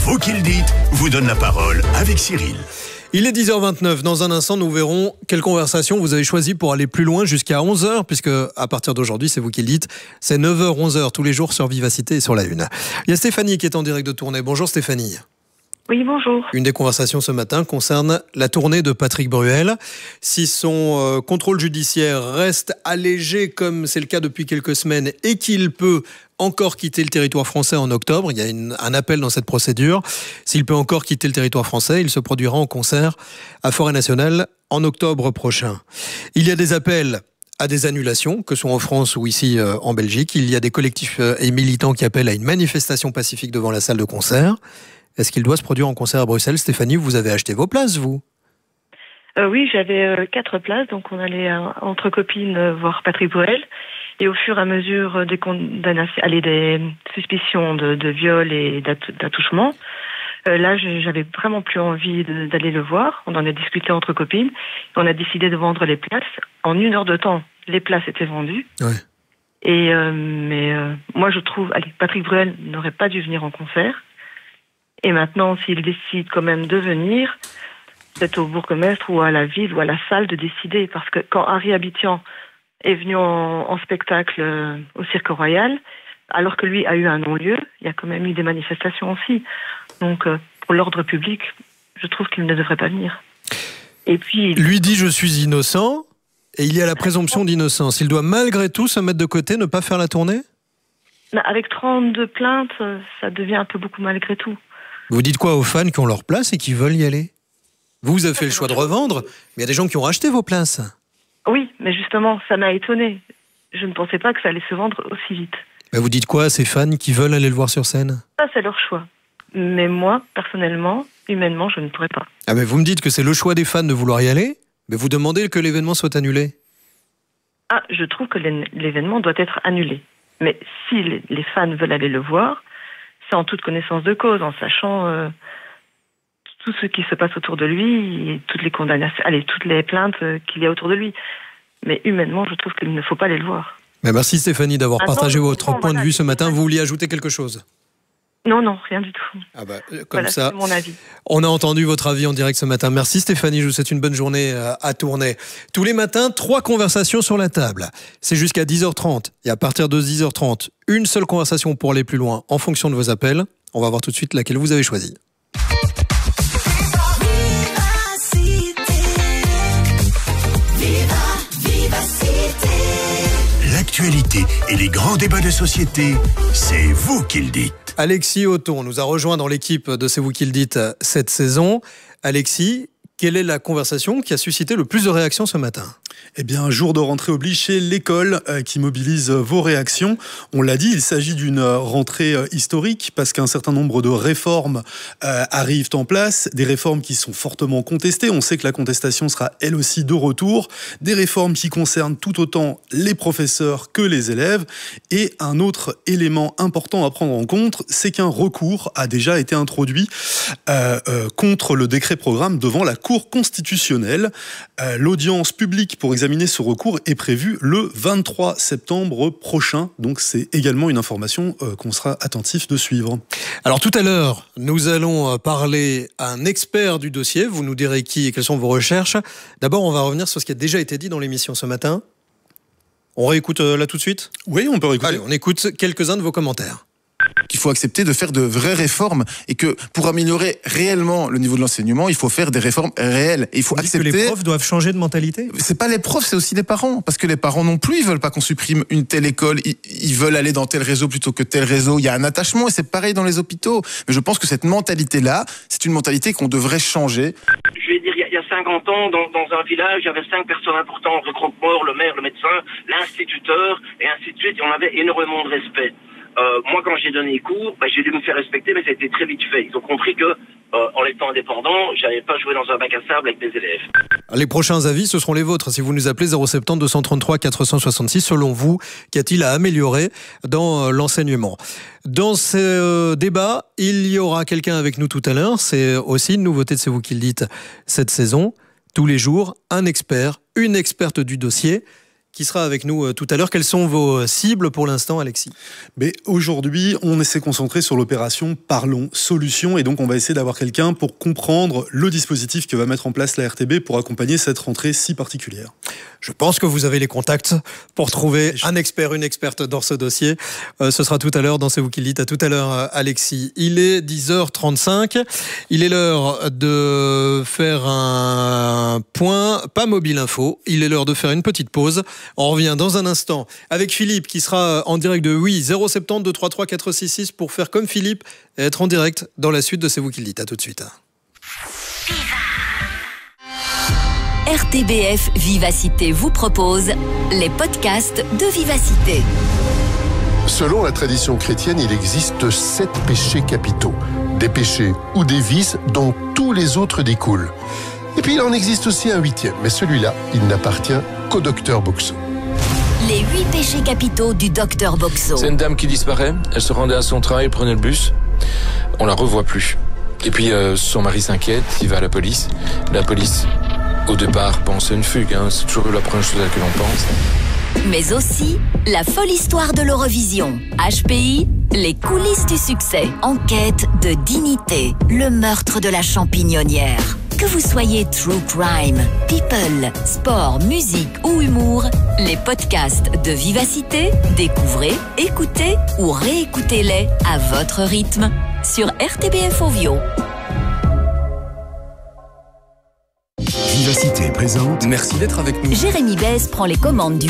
Vous qui le dites vous donne la parole avec Cyril. Il est 10h29. Dans un instant, nous verrons quelle conversation vous avez choisi pour aller plus loin jusqu'à 11h, puisque à partir d'aujourd'hui, c'est vous qui le dites, c'est 9h, 11h tous les jours sur Vivacité et sur La Une. Il y a Stéphanie qui est en direct de tournée. Bonjour Stéphanie. Oui, bonjour. Une des conversations ce matin concerne la tournée de Patrick Bruel. Si son contrôle judiciaire reste allégé comme c'est le cas depuis quelques semaines et qu'il peut encore quitter le territoire français en octobre, il y a un appel dans cette procédure. S'il peut encore quitter le territoire français, il se produira en concert à Forêt Nationale en octobre prochain. Il y a des appels à des annulations, que ce soit en France ou ici en Belgique. Il y a des collectifs et militants qui appellent à une manifestation pacifique devant la salle de concert. Est-ce qu'il doit se produire en concert à Bruxelles? Stéphanie, vous avez acheté vos places, vous? Oui, j'avais 4 places, donc on allait entre copines voir Patrick Bruel. Et au fur et à mesure des condamnations, des suspicions de viol et d'attouchement, là, j'avais vraiment plus envie d'aller le voir. On en a discuté entre copines. On a décidé de vendre les places. En 1 heure de temps, les places étaient vendues. Ouais. Et moi, je trouve, Patrick Bruel n'aurait pas dû venir en concert. Et maintenant, s'il décide quand même de venir, c'est au bourgmestre ou à la ville ou à la salle de décider. Parce que quand Harry Abitian est venu en spectacle au Cirque Royal, alors que lui a eu un non-lieu, il y a quand même eu des manifestations aussi. Donc, pour l'ordre public, je trouve qu'il ne devrait pas venir. Et puis, lui dit « je suis innocent » et il y a la présomption d'innocence. Il doit malgré tout se mettre de côté, ne pas faire la tournée? Avec 32 plaintes, ça devient un peu beaucoup malgré tout. Vous dites quoi aux fans qui ont leur place et qui veulent y aller? Vous avez fait le choix de revendre, mais il y a des gens qui ont racheté vos places. Oui, mais justement, ça m'a étonnée. Je ne pensais pas que ça allait se vendre aussi vite. Mais vous dites quoi à ces fans qui veulent aller le voir sur scène? Ça, c'est leur choix. Mais moi, personnellement, humainement, je ne pourrais pas. Ah mais vous me dites que c'est le choix des fans de vouloir y aller, mais vous demandez que l'événement soit annulé. Ah, je trouve que l'événement doit être annulé. Mais si les fans veulent aller le voir, c'est en toute connaissance de cause, en sachant tout ce qui se passe autour de lui, et toutes les condamnations, toutes les plaintes qu'il y a autour de lui. Mais humainement, je trouve qu'il ne faut pas aller le voir. Mais merci Stéphanie d'avoir partagé votre point de vue ce matin. Vous vouliez ajouter quelque chose? Non, rien du tout. Ah bah, comme voilà, ça, c'est mon avis. On a entendu votre avis en direct ce matin. Merci Stéphanie, je vous souhaite une bonne journée à Tournai. Tous les matins, 3 conversations sur la table. C'est jusqu'à 10h30. Et à partir de 10h30, une seule conversation pour aller plus loin en fonction de vos appels. On va voir tout de suite laquelle vous avez choisi. L'actualité et les grands débats de société, c'est vous qui le dites. Alexis Othon nous a rejoint dans l'équipe de C'est vous qui le dites cette saison. Alexis, quelle est la conversation qui a suscité le plus de réactions ce matin? Eh bien, un jour de rentrée oblige chez l'école qui mobilise vos réactions. On l'a dit, il s'agit d'une rentrée historique parce qu'un certain nombre de réformes arrivent en place, des réformes qui sont fortement contestées. On sait que la contestation sera elle aussi de retour. Des réformes qui concernent tout autant les professeurs que les élèves. Et un autre élément important à prendre en compte, c'est qu'un recours a déjà été introduit contre le décret programme devant la Cour constitutionnelle. L'audience publique pour examiner ce recours est prévue le 23 septembre prochain. Donc c'est également une information qu'on sera attentif de suivre. Alors tout à l'heure, nous allons parler à un expert du dossier. Vous nous direz qui et quelles sont vos recherches. D'abord, on va revenir sur ce qui a déjà été dit dans l'émission ce matin. On réécoute là tout de suite? Oui, on peut réécouter. Allez, on écoute quelques-uns de vos commentaires. Qu'il faut accepter de faire de vraies réformes et que pour améliorer réellement le niveau de l'enseignement, il faut faire des réformes réelles. Et il faut accepter que les profs doivent changer de mentalité. C'est pas les profs, c'est aussi les parents. Parce que les parents non plus, ils veulent pas qu'on supprime une telle école. Ils veulent aller dans tel réseau plutôt que tel réseau. Il y a un attachement et c'est pareil dans les hôpitaux. Mais je pense que cette mentalité-là, c'est une mentalité qu'on devrait changer. Je vais dire, il y a 50 ans, dans un village, il y avait 5 personnes importantes, le croque-mort, le maire, le médecin, l'instituteur, et ainsi de suite, et on avait énormément de respect. Moi, quand j'ai donné cours, j'ai dû me faire respecter, mais ça a été très vite fait. Ils ont compris que, en étant indépendant, j'allais pas jouer dans un bac à sable avec mes élèves. Les prochains avis, ce seront les vôtres. Si vous nous appelez 070 233 466, selon vous, qu'y a-t-il à améliorer dans l'enseignement? Dans ce débat, il y aura quelqu'un avec nous tout à l'heure. C'est aussi une nouveauté de C'est vous qui le dites cette saison. Tous les jours, un expert, une experte du dossier qui sera avec nous tout à l'heure. Quelles sont vos cibles pour l'instant, Alexis ? Mais aujourd'hui, on s'est concentré sur l'opération Parlons Solutions, et donc on va essayer d'avoir quelqu'un pour comprendre le dispositif que va mettre en place la RTB pour accompagner cette rentrée si particulière. Je pense que vous avez les contacts pour trouver un expert, une experte dans ce dossier. Ce sera tout à l'heure dans C'est vous qui le dites. À tout à l'heure, Alexis. Il est 10h35. Il est l'heure de faire un point, pas Mobile Info. Il est l'heure de faire une petite pause. On revient dans un instant avec Philippe qui sera en direct de 070 233 466 pour faire comme Philippe et être en direct dans la suite de C'est vous qui le dites. À tout de suite. RTBF Vivacité vous propose les podcasts de Vivacité. Selon la tradition chrétienne, il existe 7 péchés capitaux. Des péchés ou des vices dont tous les autres découlent. Et puis il en existe aussi un 8e, mais celui-là, il n'appartient qu'au docteur Boxo. Les 8 péchés capitaux du docteur Boxo. C'est une dame qui disparaît, elle se rendait à son travail, prenait le bus, on la revoit plus. Et puis son mari s'inquiète, il va à la police. La police, au départ, pense à une fugue, c'est toujours la première chose à laquelle on pense. Mais aussi la folle histoire de l'Eurovision. HPI, les coulisses du succès. Enquête de dignité, le meurtre de la champignonnière. Que vous soyez true crime, people, sport, musique ou humour, les podcasts de Vivacité, découvrez, écoutez ou réécoutez-les à votre rythme sur RTBF Ovio. Vivacité présente. Merci d'être avec nous. Jérémy Besse prend les commandes du